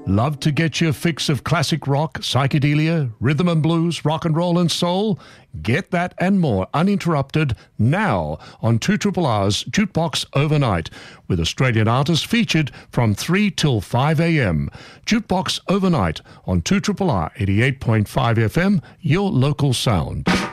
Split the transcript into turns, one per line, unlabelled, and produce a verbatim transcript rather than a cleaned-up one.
Love to get your fix of classic rock, psychedelia, rhythm and blues, rock and roll and soul? Get that and more uninterrupted now on two R R R's Jukebox Overnight, with Australian artists featured from three till five a.m. Jukebox Overnight on two R R R eighty-eight point five F M, your local sound.